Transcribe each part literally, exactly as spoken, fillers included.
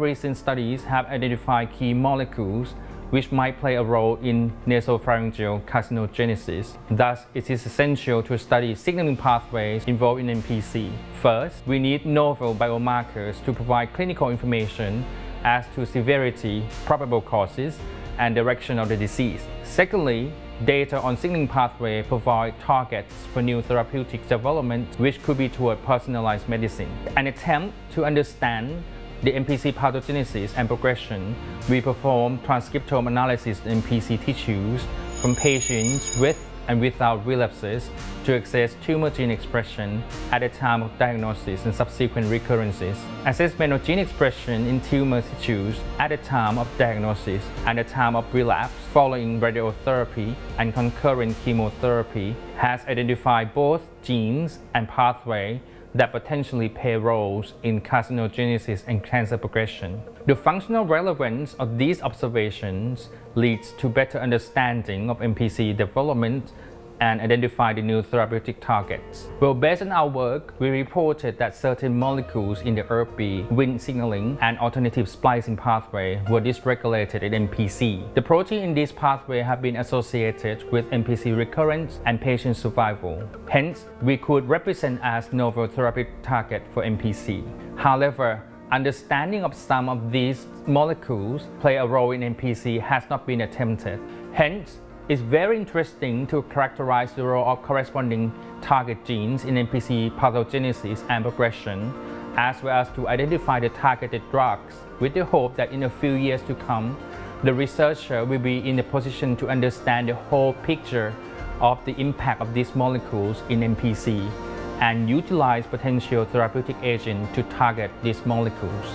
recent studies have identified key molecules which might play a role in nasopharyngeal carcinogenesis. Thus, it is essential to study signaling pathways involved in N P C. First, we need novel biomarkers to provide clinical information as to severity, probable causes, and direction of the disease. Secondly, data on signaling pathway provide targets for new therapeutic development, which could be toward personalized medicine. An attempt to understand the N P C pathogenesis and progression, we perform transcriptome analysis in N P C tissues from patients with and without relapses to assess tumor gene expression at the time of diagnosis and subsequent recurrences. Assessment of gene expression in tumor tissues at the time of diagnosis and the time of relapse following radiotherapy and concurrent chemotherapy has identified both genes and pathways that potentially play roles in carcinogenesis and cancer progression. The functional relevance of these observations leads to better understanding of N P C development and identify the new therapeutic targets. Well, based on our work, we reported that certain molecules in the E R B, Wnt signaling, and alternative splicing pathway were dysregulated in N P C. The protein in this pathway have been associated with N P C recurrence and patient survival. Hence, we could represent as novel therapeutic target for N P C. However, understanding of some of these molecules play a role in N P C has not been attempted. Hence, it's very interesting to characterize the role of corresponding target genes in N P C pathogenesis and progression, as well as to identify the targeted drugs with the hope that in a few years to come, the researcher will be in a position to understand the whole picture of the impact of these molecules in N P C and utilize potential therapeutic agents to target these molecules.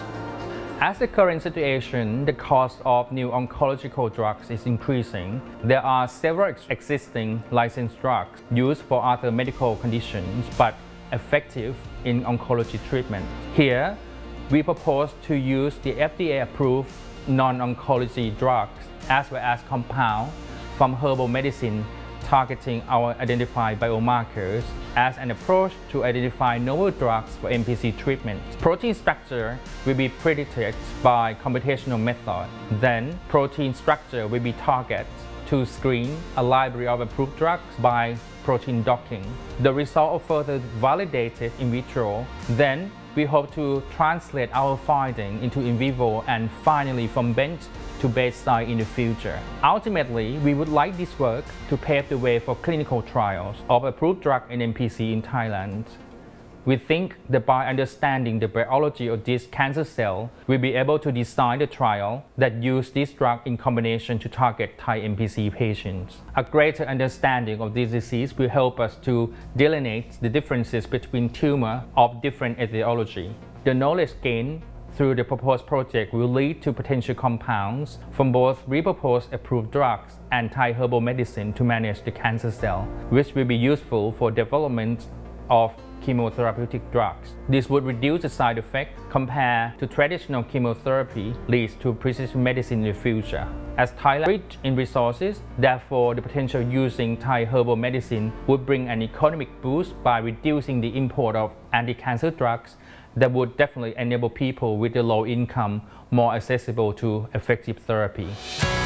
As the current situation, the cost of new oncological drugs is increasing. There are several existing licensed drugs used for other medical conditions but effective in oncology treatment. Here, we propose to use the F D A-approved non-oncology drugs as well as compounds from herbal medicine targeting our identified biomarkers as an approach to identify novel drugs for N P C treatment. Protein structure will be predicted by computational method. Then, protein structure will be targeted to screen a library of approved drugs by protein docking. The result are further validated in vitro. Then, we hope to translate our finding into in vivo and finally from bench to bedside in the future. Ultimately, we would like this work to pave the way for clinical trials of approved drug in N P C in Thailand. We think that by understanding the biology of this cancer cell, we'll be able to design the trial that use this drug in combination to target Thai N P C patients. A greater understanding of this disease will help us to delineate the differences between tumors of different etiology. The knowledge gained through the proposed project will lead to potential compounds from both repurposed approved drugs and Thai herbal medicine to manage the cancer cell, which will be useful for development of chemotherapeutic drugs. This would reduce the side effects compared to traditional chemotherapy, leads to precision medicine in the future. As Thailand is rich in resources, therefore the potential using Thai herbal medicine would bring an economic boost by reducing the import of anti-cancer drugs that would definitely enable people with a low income more accessible to effective therapy.